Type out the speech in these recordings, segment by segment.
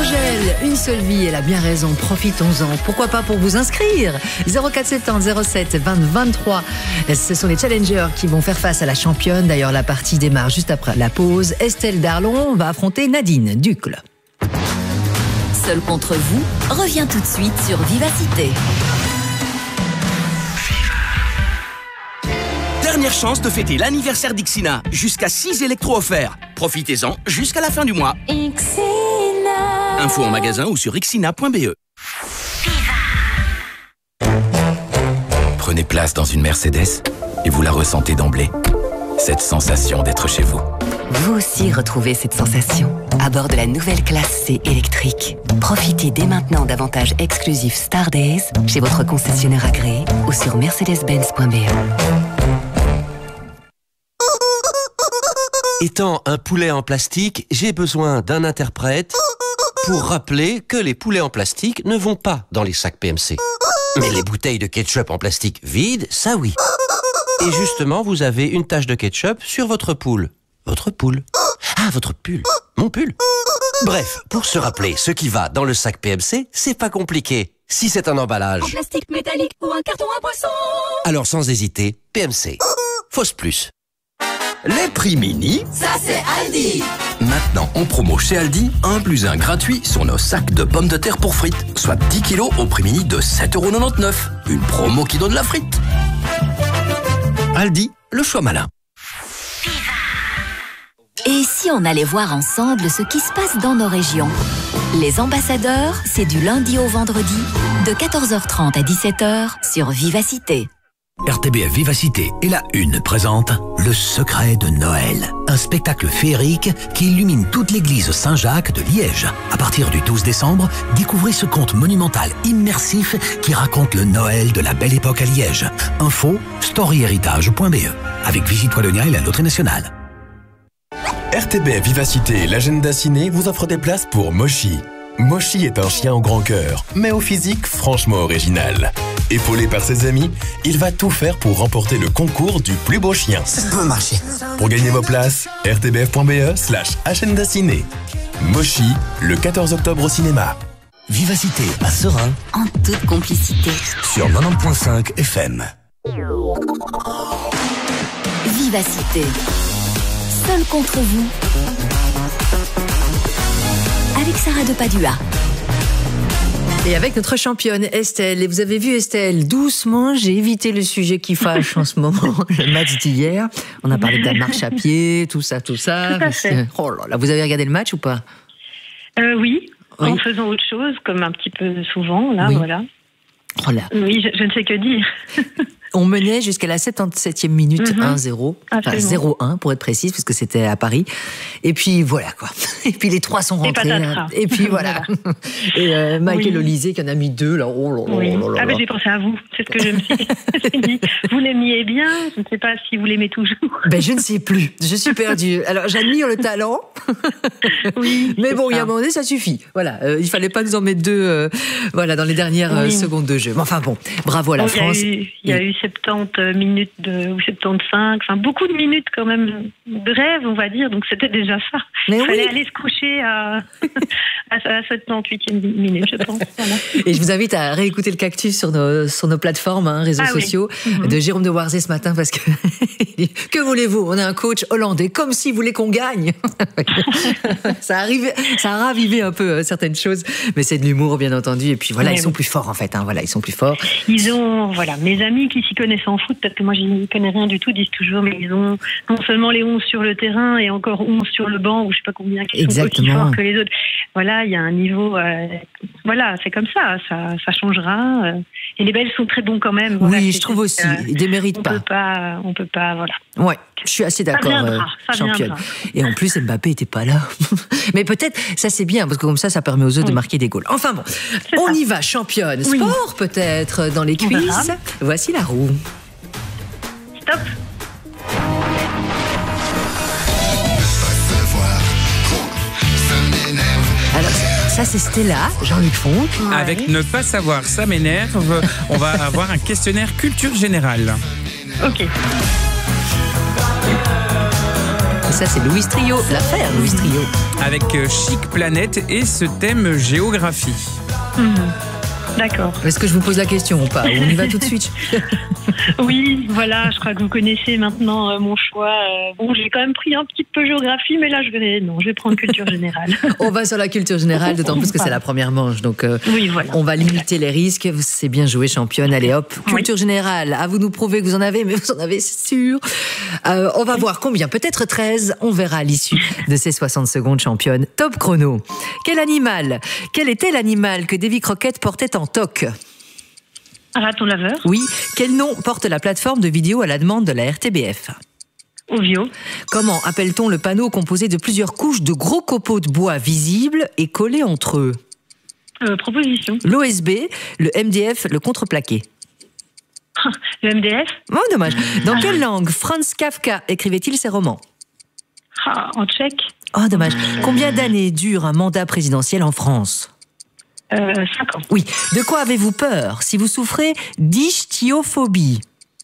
Angèle, une seule vie, elle a bien raison, profitons-en. Pourquoi pas pour vous inscrire 0470 07 20 23. Ce sont les challengers qui vont faire face à la championne. D'ailleurs, la partie démarre juste après la pause. Estelle Darlon va affronter Nadine Ducle. Seul contre vous revient tout de suite sur Vivacité. Dernière chance de fêter l'anniversaire d'Ixina. Jusqu'à 6 électros offerts. Profitez-en jusqu'à la fin du mois. Ixina. Info en magasin ou sur ixina.be. Prenez place dans une Mercedes et vous la ressentez d'emblée. Cette sensation d'être chez vous. Vous aussi retrouvez cette sensation à bord de la nouvelle classe C électrique. Profitez dès maintenant d'avantages exclusifs Star Days chez votre concessionnaire agréé ou sur mercedes-benz.be. Étant un poulet en plastique, j'ai besoin d'un interprète pour rappeler que les poulets en plastique ne vont pas dans les sacs PMC. Mais les bouteilles de ketchup en plastique vides, ça oui. Et justement, vous avez une tache de ketchup sur votre poule. Votre poule. Ah, votre pull. Mon pull. Bref, pour se rappeler ce qui va dans le sac PMC, c'est pas compliqué. Si c'est un emballage En plastique métallique ou un carton à boisson. alors sans hésiter, PMC. Fausse plus. Les prix mini. Ça c'est Aldi. Maintenant, en promo chez Aldi, 1 + 1 gratuit sur nos sacs de pommes de terre pour frites. Soit 10 kilos au prix mini de 7,99 €. Une promo qui donne la frite. Aldi, le choix malin. Et si on allait voir ensemble ce qui se passe dans nos régions? Les ambassadeurs, c'est du lundi au vendredi, de 14h30 à 17h sur Vivacité. RTBF Vivacité et la Une présente Le Secret de Noël, un spectacle féerique qui illumine toute l'église Saint-Jacques de Liège. À partir du 12 décembre, découvrez ce conte monumental immersif qui raconte le Noël de la belle époque à Liège. Info, storyhéritage.be, avec Visite Wallonia et la Loterie Nationale. RTBF Vivacité et l'agenda ciné vous offrent des places pour Moshi. Moshi est un chien au grand cœur, mais au physique franchement original. Épaulé par ses amis, il va tout faire pour remporter le concours du plus beau chien. Ça peut marcher. Pour gagner vos places, rtbf.be/agenda ciné. Moshi, le 14 octobre au cinéma. Vivacité à Serein En toute complicité. sur 90.5 FM. Vivacité. Seul contre vous. Avec Sarah de Padua. Et avec notre championne Estelle. Et vous avez vu Estelle, doucement, j'ai évité le sujet qui fâche en ce moment, le match d'hier. On a parlé de la marche à pied, tout ça. Tout à fait. Oh là là, vous avez regardé le match ou pas? Oui, en faisant autre chose, comme un petit peu souvent, là, Oui. voilà. Oh là. Oui, je ne sais que dire. On menait jusqu'à la 77e minute 1-0, enfin Absolument. 0-1 pour être précise, parce que c'était à Paris. Et puis voilà quoi. Et puis les 3 sont rentrés. patatras. Et puis voilà. Et Michael Olysée qui en a mis 2 là. Oh là là Oui. là là Ah là. ben j'ai pensé à vous, c'est ce que je me suis dit. Vous l'aimiez bien, je ne sais pas si vous l'aimez toujours. Ben je ne sais plus. Je suis perdue. Alors j'admire le talent. Oui. Mais c'est bon, il y a ça. un moment donné, ça suffit. Voilà, il fallait pas nous en mettre 2 voilà, dans les dernières Oui. secondes de jeu. Mais enfin bon, bravo à la Bon, France. Il y a eu 70 minutes ou 75, enfin beaucoup de minutes quand même de rêve, on va dire. Donc c'était déjà ça. Mais Il oui. fallait aller se coucher à 78e minute, je pense. Voilà. Et je vous invite à réécouter le cactus sur nos plateformes, réseaux Ah oui. sociaux, de Jérôme de Warzé ce matin, parce que que voulez-vous, on a un coach hollandais, comme s'il voulait qu'on gagne. ça a ravivé un peu certaines choses, mais c'est de l'humour bien entendu. Et puis voilà, Oui, ils sont oui. plus forts en fait. Voilà, ils sont plus forts. Ils ont, voilà, mes amis qui s'y connaissent en foot, parce que moi je n'y connais rien du tout, disent toujours, mais ils ont non seulement les 11 sur le terrain et encore 11 sur le banc, ou je sais pas combien, qui sont aussi Exactement. forts que les autres. Voilà, il y a un niveau, voilà, c'est comme ça changera. Et les Belges sont très bons quand même. Voilà, Oui, c'est je trouve juste, aussi. Ils déméritent pas. On peut pas, voilà. Ouais, je suis assez d'accord, ça championne. viendra. Et en plus, Mbappé était pas là. Mais peut-être, ça c'est bien, parce que comme ça permet aux autres de marquer des goals. Enfin bon, on y va, championne. Oui. Sport peut-être, dans les On verra. cuisses. Voici la roue. Stop. Alors, ça c'est Stella, Jean-Luc Fonck. Avec Ne pas savoir, ça m'énerve, on va avoir un questionnaire culture générale. Ok. ça, c'est Louis Trio, l'affaire Louis Trio. Avec Chic Planète et ce thème géographie. D'accord. Est-ce que je vous pose la question ou pas? On y va tout de suite. Oui, voilà, je crois que vous connaissez maintenant mon choix. Bon, j'ai quand même pris un petit peu géographie, mais là, je vais prendre culture générale. On va sur la culture générale, d'autant plus que c'est la première manche. Donc, oui, voilà. On va limiter les risques. C'est bien joué, championne. Allez, hop, culture générale. À vous de nous prouver que vous en avez, mais vous en avez, c'est sûr. On va voir combien. Peut-être 13. On verra à l'issue de ces 60 secondes, championne. Top chrono. Quel était l'animal que Davy Crockett portait en toque? Un raton laveur. Oui. Quel nom porte la plateforme de vidéo à la demande de la RTBF? Ovio. Comment appelle-t-on le panneau composé de plusieurs couches de gros copeaux de bois visibles et collés entre eux? Proposition. L'OSB, le MDF, le contreplaqué. Le MDF. Oh, dommage. Dans quelle langue Franz Kafka écrivait-il ses romans? En tchèque. Oh, dommage. Combien d'années dure un mandat présidentiel en France? 5 ans. Oui. De quoi avez-vous peur si vous souffrez d'ichtyophobie?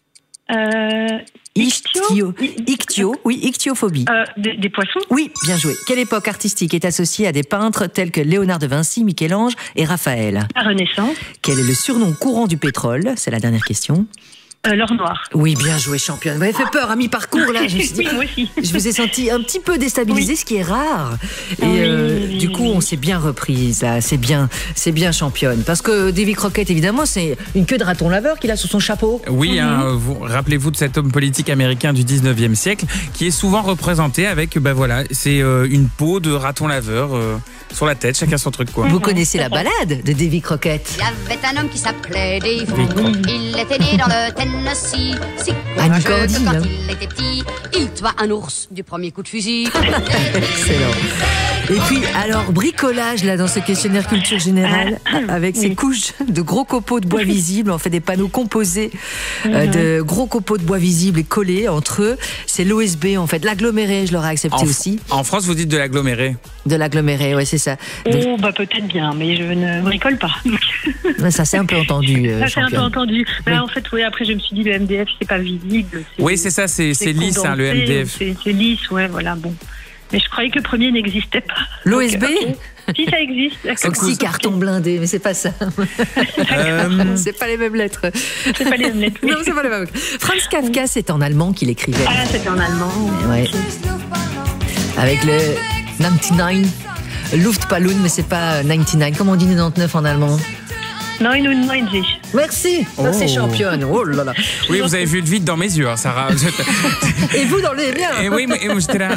Ichtyophobie. Des poissons. Oui, bien joué. Quelle époque artistique est associée à des peintres tels que Léonard de Vinci, Michel-Ange et Raphaël? La Renaissance. Quel est le surnom courant du pétrole? C'est la dernière question. L'or noir. Oui, bien joué, championne. Vous avez fait peur à mi-parcours, là. Je me suis dit, oui, moi aussi. Je vous ai senti un petit peu déstabilisé, ce qui est rare. Et du coup, on s'est bien reprise, là. C'est bien, championne. Parce que Davy Crockett, évidemment, c'est une queue de raton laveur qu'il a sous son chapeau. Oui, rappelez-vous de cet homme politique américain du 19e siècle qui est souvent représenté avec, c'est une peau de raton laveur sur la tête, chacun son truc, quoi. Vous connaissez la balade de Davy Crockett? Il y avait un homme qui s'appelait Davy. Il était né dans le Tennessee. Si courageux que quand il était petit, il tua un ours du premier coup de fusil. Excellent. Et puis, alors, bricolage, là, dans ce questionnaire culture générale, avec ces couches de gros copeaux de bois visibles. On fait des panneaux composés de gros copeaux de bois visibles et collés entre eux. C'est l'OSB, en fait. L'aggloméré, je l'aurais accepté aussi. En France, vous dites de l'aggloméré? De l'aggloméré, oui, c'est ça. Oh, peut-être bien, mais je ne bricole pas. Ça, c'est un peu entendu. Ça, c'est un peu entendu. Mais en fait, oui, après, je me suis dit, le MDF, c'est pas visible. Oui, c'est ça, c'est lisse, le MDF. C'est lisse, ouais, voilà, bon. Mais je croyais que le premier n'existait pas. L'OSB? Si, ça existe. Oxy carton blindé, mais c'est pas ça. C'est pas les mêmes lettres. C'est pas les mêmes lettres. Non, c'est pas les mêmes. Franz Kafka, c'est en allemand qu'il écrivait. Ah, c'est en allemand. Ouais. Avec le 99, Luftballon, mais c'est pas 99. Comment on dit 99 en allemand? 99. Merci, championne. Oh là là. Oui, vous avez vu le vide dans mes yeux, hein, Sarah. Et vous dans les miens. Et oui, mais j'étais là.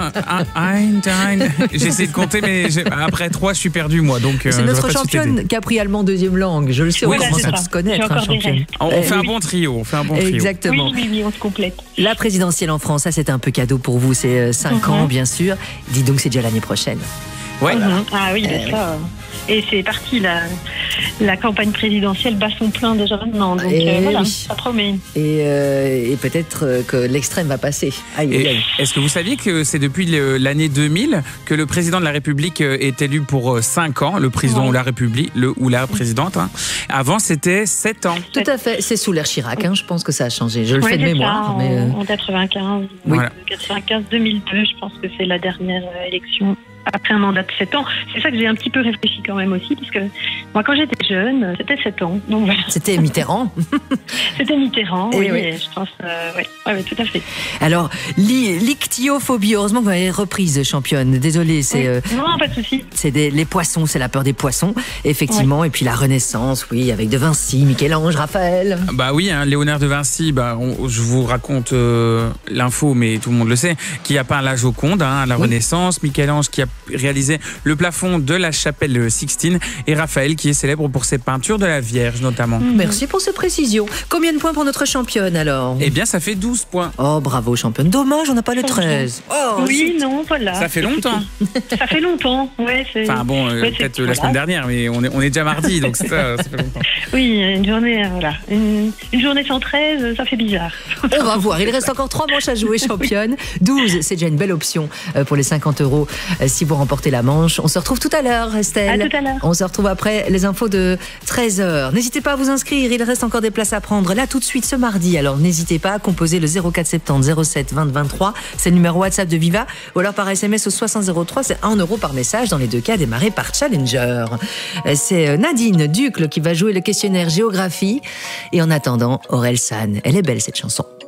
J'ai essayé de compter, mais après 3, je suis perdu, moi. Donc, c'est notre championne qui a pris allemand deuxième langue. Je le sais, on commence à se connaître, championne. On fait un bon trio. Exactement. Oui, on se complète. La présidentielle en France, ça c'est un peu cadeau pour vous. C'est 5 ans, bien sûr. Dites donc, c'est déjà l'année prochaine. Ouais. Ah oui, ça. Et c'est parti, la campagne présidentielle bat son plein déjà maintenant. Donc voilà, ça promet. Et peut-être que l'extrême va passer. Est-ce que vous saviez que c'est depuis l'année 2000 que le président de la République est élu pour 5 ans, le président ou la République, ou la présidente. Hein. Avant, c'était 7 ans. Tout à fait. C'est sous l'ère Chirac. Hein. Je pense que ça a changé. Je le fais de mémoire. En 95. Oui. 95-2002, je pense que c'est la dernière élection. Après un mandat de 7 ans. C'est ça que j'ai un petit peu réfléchi quand même aussi, puisque moi, quand j'étais jeune, c'était 7 ans. Donc, voilà. C'était Mitterrand. C'était Mitterrand, oui. Je pense, oui, tout à fait. Alors, l'ichtyophobie, heureusement que vous avez reprise, championne. Désolée, c'est... non, pas de souci. C'est les poissons, c'est la peur des poissons, effectivement. Ouais. Et puis la Renaissance, oui, avec de Vinci, Michel-Ange, Raphaël. Bah oui, hein, Léonard de Vinci, je vous raconte l'info, mais tout le monde le sait, qui a peint la Joconde, hein, la Renaissance, Michel-Ange qui a réalisé le plafond de la chapelle Sixtine et Raphaël qui est célèbre pour ses peintures de la Vierge notamment. Merci pour ces précisions. Combien de points pour notre championne alors? Eh bien ça fait 12 points. Oh bravo championne, dommage on n'a pas le 13. Oui, non, voilà. Ça fait longtemps. Ça fait longtemps, ouais. Enfin bon, peut-être la semaine dernière, mais on est déjà mardi, donc ça fait longtemps. Oui, une journée, voilà. Une journée sans 13, ça fait bizarre. On va voir, il reste encore 3 manches à jouer championne. 12, c'est déjà une belle option pour les 50 €. Si qui vont remporter la manche. On se retrouve tout à l'heure, Estelle. À tout à l'heure. On se retrouve après les infos de 13h. N'hésitez pas à vous inscrire, il reste encore des places à prendre là tout de suite ce mardi. Alors n'hésitez pas à composer le 0470 07 20 23. C'est le numéro WhatsApp de Viva. Ou alors par SMS au 6003, c'est 1 euro par message dans les deux cas démarrés par Challenger. C'est Nadine Ducle qui va jouer le questionnaire géographie. Et en attendant, Aurel San. Elle est belle cette chanson.